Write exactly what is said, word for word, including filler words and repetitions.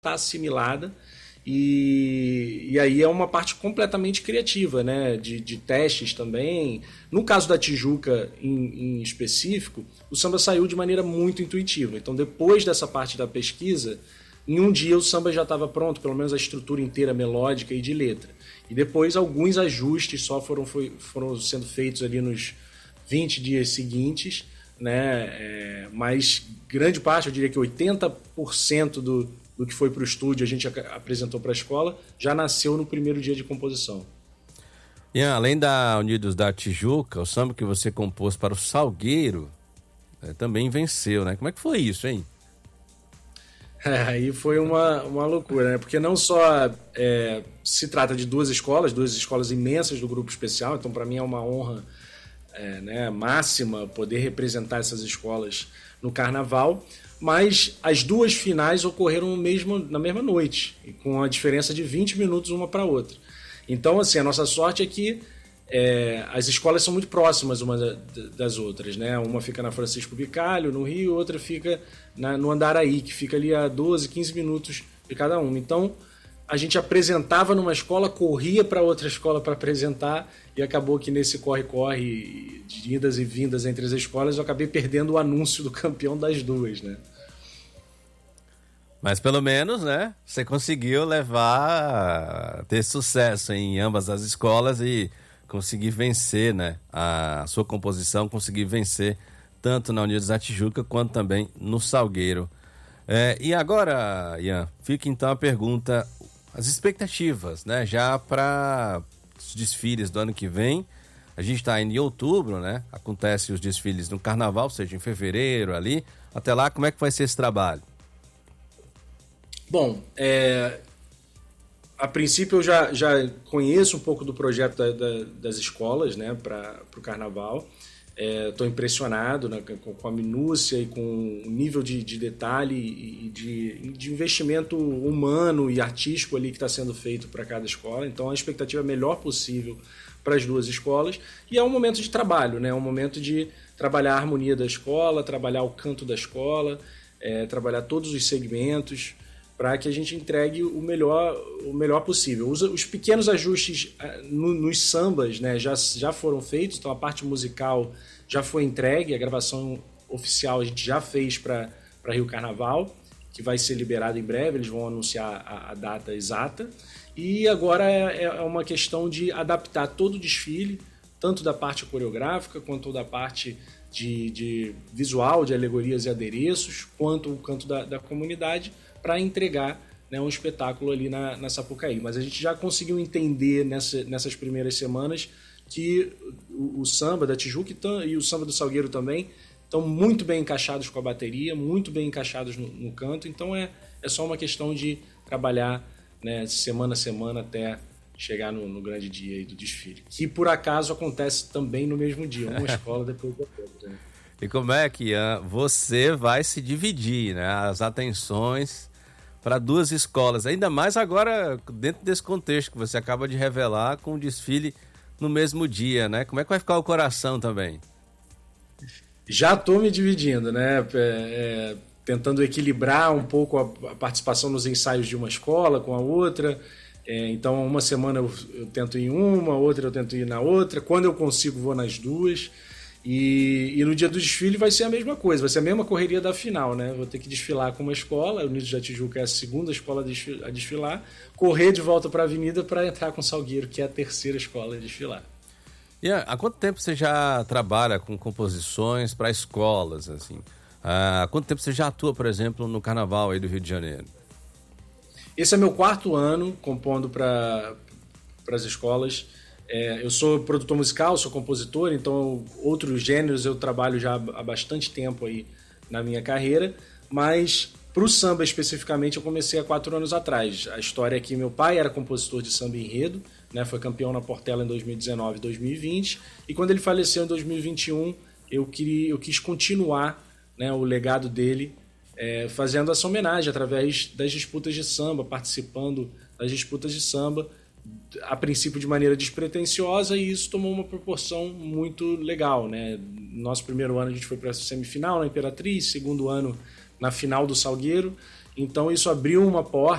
está assimilada. E, e aí é uma parte completamente criativa, né? de, de testes também. No caso da Tijuca em, em específico, o samba saiu de maneira muito intuitiva. Então, depois dessa parte da pesquisa, em um dia o samba já estava pronto, pelo menos a estrutura inteira melódica e de letra. E depois alguns ajustes só foram, foi, foram sendo feitos ali nos vinte dias seguintes, né? É, mas grande parte, eu diria que oitenta por cento do do que foi para o estúdio, a gente apresentou para a escola, já nasceu no primeiro dia de composição. Ian, além da Unidos da Tijuca, o samba que você compôs para o Salgueiro é, também venceu, né? Como é que foi isso, hein? É, aí foi uma, uma loucura, né? Porque não só é, se trata de duas escolas, duas escolas imensas do grupo especial, então para mim é uma honra é, né, máxima poder representar essas escolas no carnaval, mas as duas finais ocorreram no mesmo, na mesma noite, com a diferença de vinte minutos uma para a outra. Então, assim, a nossa sorte é que é, as escolas são muito próximas umas das outras, né? Uma fica na Francisco Bicalho, no Rio, outra fica na, no Andaraí, que fica ali a doze, quinze minutos de cada uma. Então, a gente apresentava numa escola, corria para outra escola para apresentar, e acabou que nesse corre-corre de idas e vindas entre as escolas, eu acabei perdendo o anúncio do campeão das duas, né? Mas pelo menos, né, você conseguiu levar, ter sucesso em ambas as escolas e conseguir vencer, né, a sua composição, conseguir vencer tanto na Unidos da Tijuca quanto também no Salgueiro. É, e agora, Ian, fica então a pergunta, as expectativas, né, já para os desfiles do ano que vem. A gente está indo em outubro, né, acontece os desfiles no Carnaval, seja em fevereiro ali. Até lá, como é que vai ser esse trabalho? Bom, é, a princípio eu já, já conheço um pouco do projeto da, da, das escolas, né, para o Carnaval. Estou é, impressionado, né, com, com a minúcia e com o nível de, de detalhe e de, de investimento humano e artístico ali que está sendo feito para cada escola. Então a expectativa é a melhor possível para as duas escolas. E é um momento de trabalho, né, é um momento de trabalhar a harmonia da escola, trabalhar o canto da escola, é, trabalhar todos os segmentos, para que a gente entregue o melhor, o melhor possível. Os, os pequenos ajustes no, nos sambas, né, já, já foram feitos, então a parte musical já foi entregue, a gravação oficial a gente já fez para Rio Carnaval, que vai ser liberado em breve, eles vão anunciar a, a data exata. E agora é, é uma questão de adaptar todo o desfile, tanto da parte coreográfica, quanto da parte de, de visual, de alegorias e adereços, quanto o canto da, da comunidade, para entregar, né, um espetáculo ali na, na Sapucaí. Mas a gente já conseguiu entender nessa, nessas primeiras semanas que o, o samba da Tijuca e o samba do Salgueiro também estão muito bem encaixados com a bateria, muito bem encaixados no, no canto. Então é, é só uma questão de trabalhar, né, semana a semana até chegar no, no grande dia aí do desfile. Que por acaso acontece também no mesmo dia, uma escola depois da outra, né? E como é que uh, você vai se dividir, né, as atenções para duas escolas, ainda mais agora dentro desse contexto que você acaba de revelar, com o desfile no mesmo dia, né? Como é que vai ficar o coração também? Já estou me dividindo, né? É, é, tentando equilibrar um pouco a, a participação nos ensaios de uma escola com a outra. É, então, uma semana eu, eu tento ir em uma, outra eu tento ir na outra. Quando eu consigo, vou nas duas. E, e no dia do desfile vai ser a mesma coisa, vai ser a mesma correria da final, né? Vou ter que desfilar com uma escola, a Unidos da Tijuca é a segunda escola a desfilar, correr de volta para a avenida para entrar com o Salgueiro, que é a terceira escola a desfilar. E há quanto tempo você já trabalha com composições para escolas, assim? Há quanto tempo você já atua, por exemplo, no Carnaval aí do Rio de Janeiro? Esse é meu quarto ano compondo para as escolas. É, eu sou produtor musical, sou compositor, então outros gêneros eu trabalho já há bastante tempo aí na minha carreira, mas para o samba especificamente eu comecei há quatro anos atrás. A história é que meu pai era compositor de samba enredo, né, foi campeão na Portela em dois mil e dezenove e dois mil e vinte, e quando ele faleceu em dois mil e vinte e um eu, queria, eu quis continuar, né, o legado dele, é, fazendo essa homenagem através das disputas de samba, participando das disputas de samba, a princípio de maneira despretensiosa, e isso tomou uma proporção muito legal, né? Nosso primeiro ano a gente foi para a semifinal na Imperatriz, segundo ano na final do Salgueiro, então isso abriu uma porta